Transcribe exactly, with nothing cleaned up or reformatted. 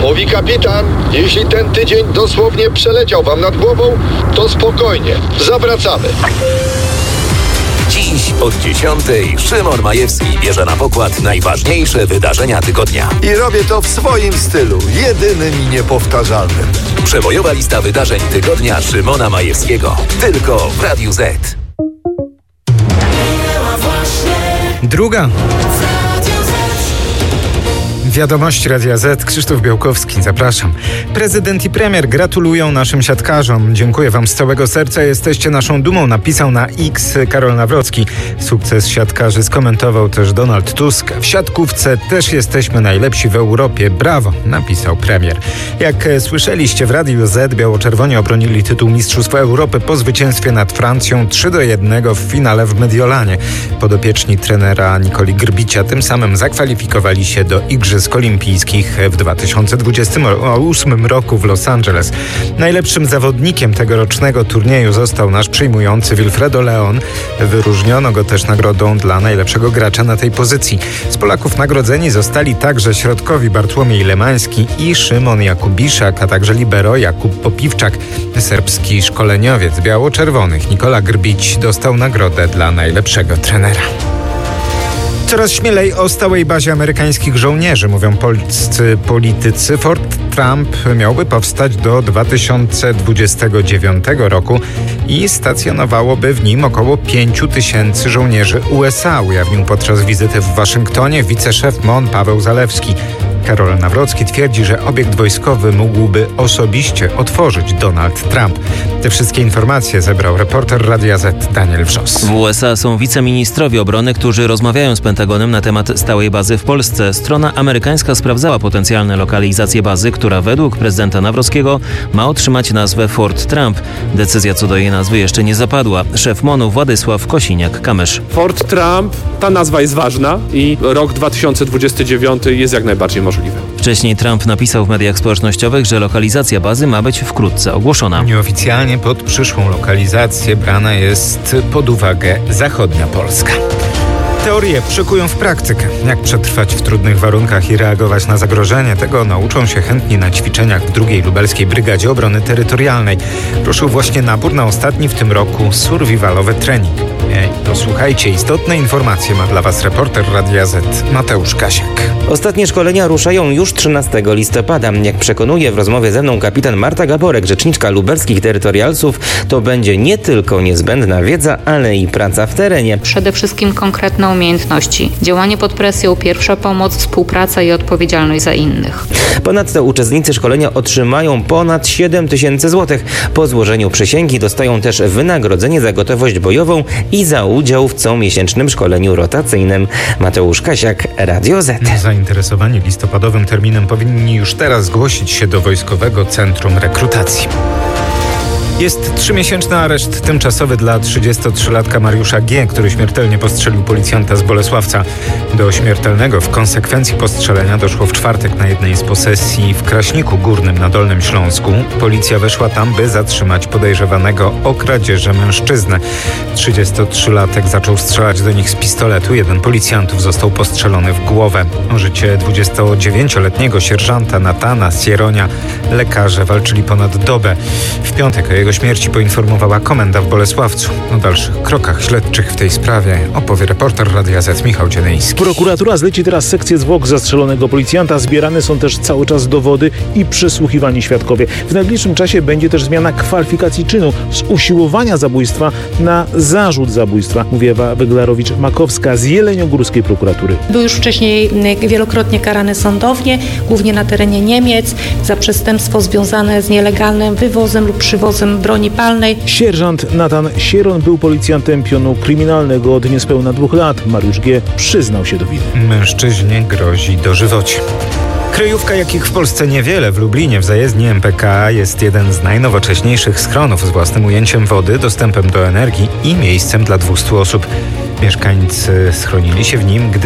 Mówi kapitan, jeśli ten tydzień dosłownie przeleciał wam nad głową, to spokojnie, zawracamy. Dziś od dziesiątej Szymon Majewski bierze na pokład najważniejsze wydarzenia tygodnia. I robię to w swoim stylu, jedynym i niepowtarzalnym. Przebojowa lista wydarzeń tygodnia Szymona Majewskiego. Tylko w Radiu Z. Druga. Wiadomości Radia Z. Krzysztof Białkowski, zapraszam. Prezydent i premier gratulują naszym siatkarzom. Dziękuję wam z całego serca, jesteście naszą dumą, napisał na X Karol Nawrocki. Sukces siatkarzy skomentował też Donald Tusk. W siatkówce też jesteśmy najlepsi w Europie. Brawo, napisał premier. Jak słyszeliście w Radiu Z, biało-czerwoni obronili tytuł Mistrzostwa Europy po zwycięstwie nad Francją trzy do jednego w finale w Mediolanie. Podopieczni trenera Nikoli Grbicia tym samym zakwalifikowali się do Igrzysk Olimpijskich w dwa tysiące dwudziestym ósmym roku w Los Angeles. Najlepszym zawodnikiem tegorocznego turnieju został nasz przyjmujący Wilfredo Leon. Wyróżniono go też nagrodą dla najlepszego gracza na tej pozycji. Z Polaków nagrodzeni zostali także środkowi Bartłomiej Lemański i Szymon Jakubiszak, a także libero Jakub Popiwczak. Serbski szkoleniowiec biało-czerwonych Nikola Grbić dostał nagrodę dla najlepszego trenera. Coraz śmielej o stałej bazie amerykańskich żołnierzy, mówią polscy politycy. Fort Trump miałby powstać do dwa tysiące dwudziestego dziewiątego roku i stacjonowałoby w nim około pięciu tysięcy żołnierzy U S A, ujawnił podczas wizyty w Waszyngtonie wiceszef M O N Paweł Zalewski. Karol Nawrocki twierdzi, że obiekt wojskowy mógłby osobiście otworzyć Donald Trump. Te wszystkie informacje zebrał reporter Radia Z Daniel Wrzos. W U S A są wiceministrowie obrony, którzy rozmawiają z Pentagonem na temat stałej bazy w Polsce. Strona amerykańska sprawdzała potencjalne lokalizacje bazy, która według prezydenta Nawrockiego ma otrzymać nazwę Fort Trump. Decyzja co do jej nazwy jeszcze nie zapadła. Szef M O N-u Władysław Kosiniak-Kamysz. Fort Trump, ta nazwa jest ważna i rok dwa tysiące dwudziesty dziewiąty jest jak najbardziej możliwy. Wcześniej Trump napisał w mediach społecznościowych, że lokalizacja bazy ma być wkrótce ogłoszona. Nieoficjalnie pod przyszłą lokalizację brana jest pod uwagę zachodnia Polska. Teorie przekują w praktykę. Jak przetrwać w trudnych warunkach i reagować na zagrożenie, tego nauczą się chętni na ćwiczeniach w drugiej Lubelskiej Brygadzie Obrony Terytorialnej. Ruszył właśnie nabór na ostatni w tym roku survivalowy trening. Ej, posłuchajcie, istotne informacje ma dla Was reporter Radia Z Mateusz Kasiak. Ostatnie szkolenia ruszają już trzynastego listopada. Jak przekonuje w rozmowie ze mną kapitan Marta Gaborek, rzeczniczka lubelskich terytorialsów, to będzie nie tylko niezbędna wiedza, ale i praca w terenie. Przede wszystkim konkretne umiejętności. Działanie pod presją, pierwsza pomoc, współpraca i odpowiedzialność za innych. Ponadto uczestnicy szkolenia otrzymają ponad siedem tysięcy złotych. Po złożeniu przysięgi dostają też wynagrodzenie za gotowość bojową i za udział w comiesięcznym szkoleniu rotacyjnym. Mateusz Kasiak, Radio Z. Zainteresowani listopadowym terminem powinni już teraz zgłosić się do Wojskowego Centrum Rekrutacji. Jest trzymiesięczny areszt tymczasowy dla trzydziestotrzylatka Mariusza G., który śmiertelnie postrzelił policjanta z Bolesławca. Do śmiertelnego w konsekwencji postrzelenia doszło w czwartek na jednej z posesji w Kraśniku Górnym na Dolnym Śląsku. Policja weszła tam, by zatrzymać podejrzewanego o kradzieży mężczyznę. trzydziestotrzylatek zaczął strzelać do nich z pistoletu. Jeden policjantów został postrzelony w głowę. O życie dwudziestodziewięcioletniego sierżanta Natana Sieronia lekarze walczyli ponad dobę. W piątek o jego śmierci poinformowała komenda w Bolesławcu. O dalszych krokach śledczych w tej sprawie opowie reporter Radia Z Michał Dzienyński. Prokuratura zleci teraz sekcję zwłok zastrzelonego policjanta. Zbierane są też cały czas dowody i przesłuchiwani świadkowie. W najbliższym czasie będzie też zmiana kwalifikacji czynu z usiłowania zabójstwa na zarzut zabójstwa, mówi Ewa Weglarowicz-Makowska z jeleniogórskiej prokuratury. Był już wcześniej wielokrotnie karany sądownie, głównie na terenie Niemiec, za przestępstwo związane z nielegalnym wywozem lub przywozem broni palnej. Sierżant Natan Sieron był policjantem pionu kryminalnego od niespełna dwóch lat. Mariusz G. przyznał się do winy. Mężczyźnie grozi dożywocie. Kryjówka, jakich w Polsce niewiele. W Lublinie w zajezdni M P K jest jeden z najnowocześniejszych schronów z własnym ujęciem wody, dostępem do energii i miejscem dla dwustu osób. Mieszkańcy schronili się w nim, gdy